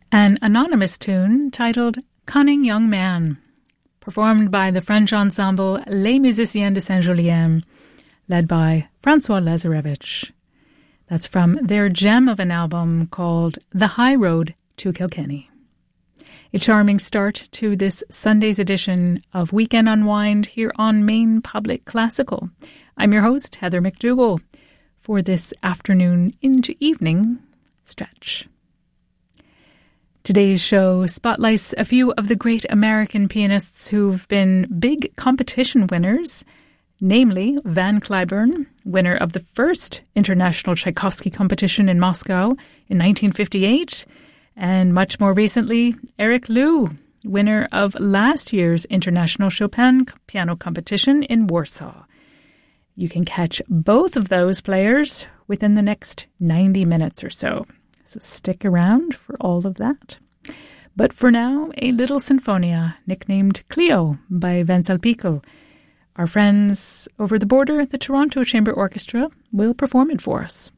An anonymous tune titled Cunning Young Man, performed by the French ensemble Les Musiciens de Saint-Julien, led by Francois Lazarevich. That's from their gem of an album called The High Road to Kilkenny. A charming start to this Sunday's edition of Weekend Unwind here on Maine Public Classical. I'm your host, Heather McDougall, for this afternoon into evening stretch. Today's show spotlights a few of the great American pianists who've been big competition winners, namely Van Cliburn, winner of the first International Tchaikovsky competition in Moscow in 1958, and much more recently, Eric Liu, winner of last year's International Chopin piano competition in Warsaw. You can catch both of those players within the next 90 minutes or so. So stick around for all of that. But for now, a little sinfonia nicknamed Cleo by Wenzel Pickel. Our friends over the border, the Toronto Chamber Orchestra, will perform it for us.